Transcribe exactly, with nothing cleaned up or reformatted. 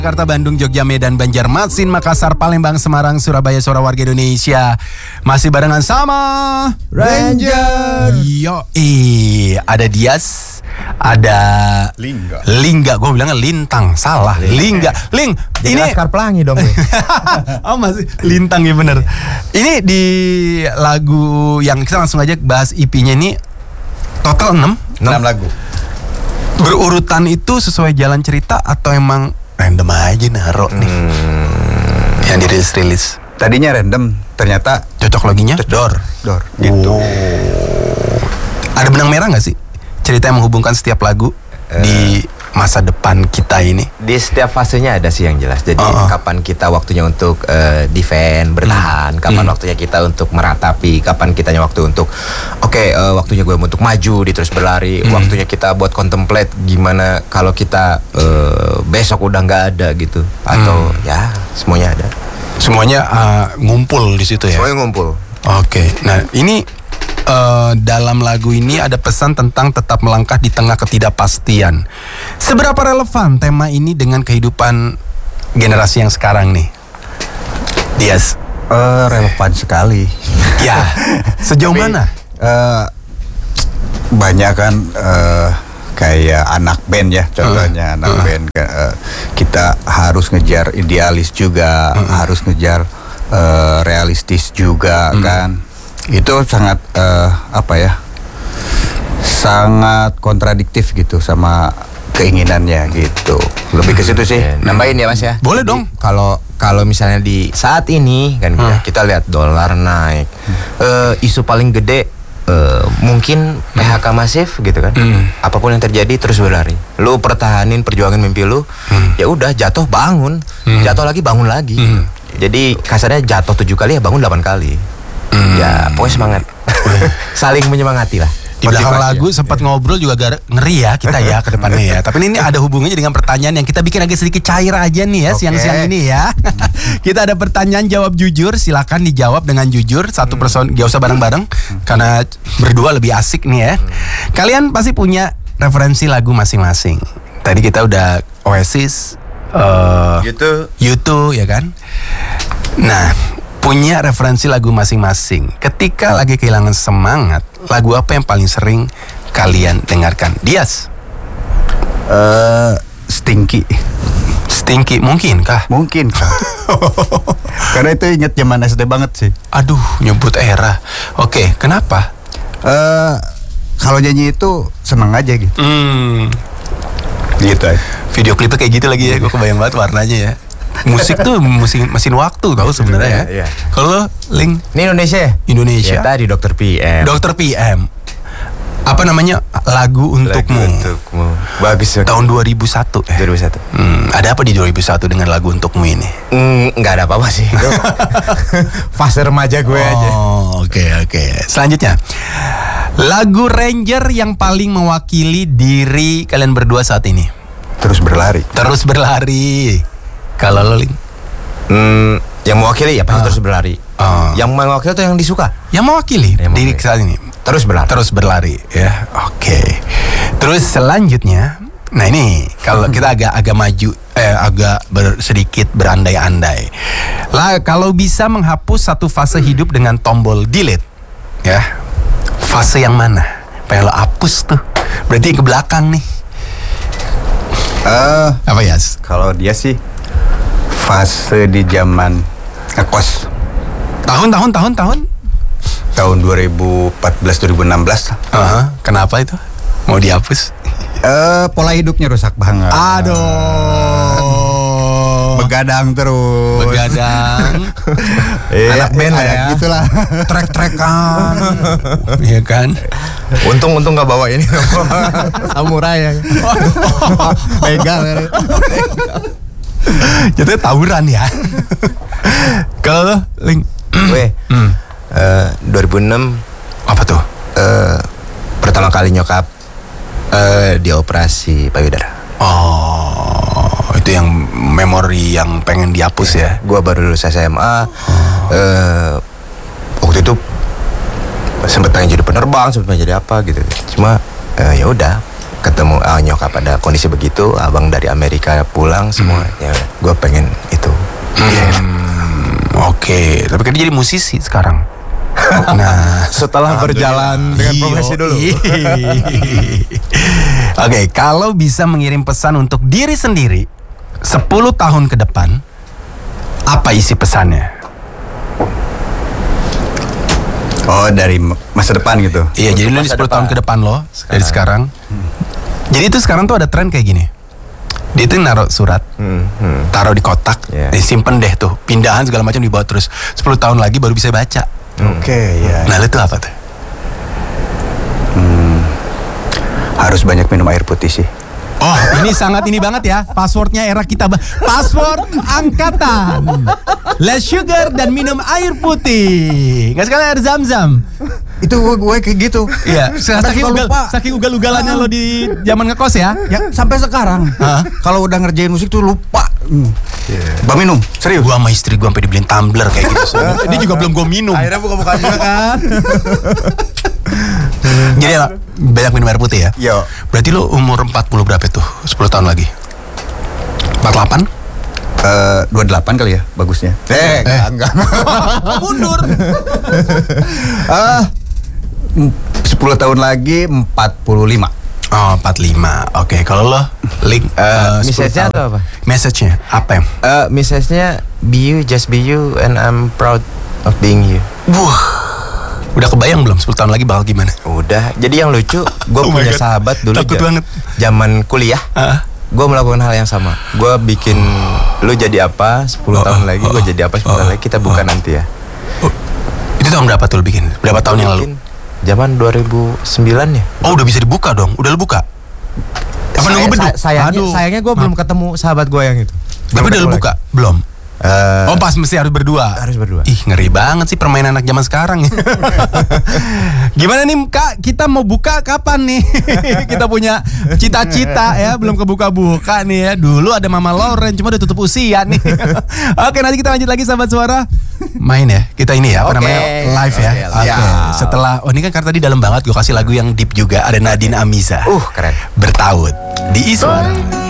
Jakarta, Bandung, Jogja, Medan, Banjarmasin, Makassar, Palembang, Semarang, Surabaya, suara warga Indonesia. Masih barengan sama Ranger. Yo, eh, ada Dias, ada Lingga. Lingga, gue bilangnya Lintang, salah. Lingga, Ling. Jadi Ini Laskar Pelangi dong. oh masih Lintang ya bener. Ini di lagu yang kita langsung aja bahas E P-nya ini total enam enam lagu. Berurutan itu sesuai jalan cerita atau emang random aja naruh nih hmm. yang dirilis-rilis? Tadinya random, ternyata cocok loginya Dor Dor gitu. Oh. Ada benang merah gak sih cerita yang menghubungkan setiap lagu uh. di masa depan kita ini? Di setiap fasenya ada sih yang jelas. Jadi uh-uh. kapan kita waktunya untuk uh, defend, bertahan, hmm. kapan hmm. waktunya kita untuk meratapi, kapan kitanya waktu untuk oke, okay, uh, waktunya gue untuk maju, di terus berlari, hmm. waktunya kita buat contemplate gimana kalau kita uh, besok udah nggak ada gitu, atau hmm. ya semuanya ada. Semuanya uh, ngumpul di situ ya. Semuanya ngumpul. Oke. Okay. Nah, ini Uh, dalam lagu ini ada pesan tentang tetap melangkah di tengah ketidakpastian. Seberapa relevan tema ini dengan kehidupan generasi yang sekarang nih, Dias? Uh, relevan sekali. Ya, sejauh Tapi, mana? Uh, banyak kan uh, kayak anak band ya, contohnya uh, anak uh. band. Uh, kita harus ngejar idealis juga, uh. harus ngejar uh, realistis juga uh. kan. Itu sangat uh, apa ya, sangat kontradiktif gitu sama keinginannya gitu. Lebih ke situ sih. Nambahin ya Mas ya. Boleh dong. Kalau kalau misalnya di saat ini kan hmm. kita lihat dolar naik, hmm. uh, isu paling gede uh, mungkin P H K masif gitu kan. Hmm. Apapun yang terjadi terus berlari. Lu pertahanin perjuangan mimpi lu. Hmm. Ya udah, jatuh bangun, hmm. jatuh lagi bangun lagi. Hmm. Jadi kasarnya jatuh tujuh kali ya bangun delapan kali. Hmm. Ya pokoknya semangat. Saling menyemangati lah. Di belakang lagu sempat yeah. ngobrol juga gar- ngeri ya kita ya ke depannya ya. Tapi ini ada hubungannya dengan pertanyaan yang kita bikin agak sedikit cair aja nih ya, okay. siang-siang ini ya. Kita ada pertanyaan jawab jujur, silakan dijawab dengan jujur satu person, gak usah bareng-bareng karena berdua lebih asik nih ya. Kalian pasti punya referensi lagu masing-masing. Tadi kita udah Oasis, uh, YouTube, YouTube ya kan. Nah, punya referensi lagu masing-masing. Ketika lagi kehilangan semangat, lagu apa yang paling sering kalian dengarkan? Dias? Uh, Stinky. Stinky, mungkin kah? Mungkin kah? Karena itu inget zaman S D banget sih. Aduh, nyebut era. Oke, kenapa? Uh, kalau nyanyi itu seneng aja gitu. Hmm. Gitu aja. Video klipnya kayak gitu lagi ya, gue kebayang banget warnanya ya. Musik tuh mesin mesin waktu tau sebenarnya ya. Iya. Kalau Link, ini Indonesia ya? Indonesia. Ya, tadi Dokter P M. Dokter P M. Apa namanya? Lagu untukmu. Lagu untukmu. Bagus ya. Tahun dua ribu satu. dua ribu satu. Hmm, ada apa di dua ribu satu dengan lagu untukmu ini? Hmm, nggak ada apa-apa sih. Fase remaja gue oh, aja. Oke okay, oke. Okay. Selanjutnya, lagu Ranger yang paling mewakili diri kalian berdua saat ini. Terus berlari. Terus berlari. Kalau lo, Ling? Hmm, yang mewakili ya pasti uh. terus berlari. Uh. Yang mewakili atau yang disuka? Yang mewakili yang diri saat ini. Terus berlari. Terus berlari ya. Oke. Okay. Terus selanjutnya, nah ini kalau kita agak agak maju, eh agak ber, sedikit berandai-andai. Lah kalau bisa menghapus satu fase hidup dengan tombol delete, ya, fase yang mana? Pengen lo hapus tuh. Berarti ke belakang nih. Uh, apa ya? Kalau dia sih fase di zaman ngekos. Tahun tahun tahun tahun tahun dua ribu empat belas dua ribu enam belas. Uh-huh. Kenapa itu mau dihapus? Uh, pola hidupnya rusak banget. Aduh. Begadang terus. Begadang. Anak band lah ya. Gitulah. Trek-trekan. Iya kan? Untung-untung gak bawa ini. Samurai ya. Pegang. Jatuhnya tawuran ya. Kalau lo, Link? Gue hmm. uh, dua ribu enam. Apa tuh? Uh, pertama kali nyokap uh, dioperasi payudara. Oh, itu yang memori yang pengen dihapus ya. Gue baru lulus S M A. Oh. uh, Waktu itu sempet pengen jadi penerbang, sempet pengen jadi apa gitu. Cuma uh, ya udah ketemu ah, nyokap ada kondisi begitu, abang dari Amerika pulang semua, hmm. ya gue pengen itu. Hmm, Oke, okay. Tapi kan dia jadi musisi sekarang. Nah, setelah berjalan dengan profesi dulu. Oke, okay, kalau bisa mengirim pesan untuk diri sendiri sepuluh tahun ke depan, apa isi pesannya? Oh, dari masa depan gitu. Iya, jadi lu di sepuluh tahun ke depan lo sekarang. Dari sekarang. Hmm. Jadi itu sekarang tuh ada tren kayak gini. Dia tuh naruh surat, hmm, hmm. taruh di kotak, yeah. disimpan deh tuh, pindahan segala macam dibawa terus. sepuluh tahun lagi baru bisa baca. Hmm. Oke, okay, ya. Nah, itu apa tuh? Hmm, harus banyak minum air putih sih. Oh, ini sangat ini banget ya. Passwordnya era kita. Password angkatan. Less sugar dan minum air putih. Nggak sekali air zam-zam. Itu gue, gue kayak gitu. Iya. Saking ugal, saking ugal-ugalannya lo di zaman ngekos ya. Ya sampai sekarang. Kalau udah ngerjain musik tuh lupa. Hmm. Yeah. Bang minum, serius. Gua sama istri gua sampai dibeliin tumbler kayak gitu. So. Dia juga belum gua minum. Akhirnya buka-buka juga kan. Jadi ya, banyak minum air putih ya? Yo. Berarti lu umur empat puluh berapa tuh? sepuluh tahun lagi? empat puluh delapan? Uh, dua puluh delapan kali ya bagusnya. Eh, eh. enggak. Mundur. uh, sepuluh tahun lagi empat puluh lima. Oh, empat puluh lima. Oke, okay. Kalau lo link uh, uh, message-nya atau apa? Message-nya apa ya? Uh, message-nya be you, just be you, and I'm proud of being you. Wah. Udah kebayang belum sepuluh tahun lagi bakal gimana? Udah. Jadi yang lucu, gue oh punya sahabat dulu takut ja- banget. Zaman kuliah, uh. gue melakukan hal yang sama. Gue bikin lu jadi apa sepuluh oh, tahun oh, lagi, oh, gue jadi apa sepuluh oh, tahun lagi. Kita buka oh. nanti ya. Oh. Itu tahun berapa tuh lu bikin? Berapa tahun yang lalu? Zaman dua ribu sembilan ya. Oh, udah bisa dibuka dong. Udah lu buka? Apa Saya, nunggu beduk? Say- sayangnya, sayangnya gue belum ketemu sahabat gue yang itu. Tapi udah lu buka? Lagi. Belum? Uh, oh pas mesti harus berdua. Harus berdua. Ih ngeri banget sih permainan anak zaman sekarang. Gimana nih Kak? Kita mau buka kapan nih? Kita punya cita-cita ya, belum kebuka-buka nih ya. Dulu ada Mama Lauren, cuma udah tutup usia nih. Oke nanti kita lanjut lagi sahabat suara. Main ya, kita ini ya apa okay. namanya live ya. Oke. Okay. Okay. Setelah, oh ini kan karena tadi dalam banget gue kasih lagu yang deep juga. Ada Nadine Amiza. Uh keren. Bertaut di Iswara.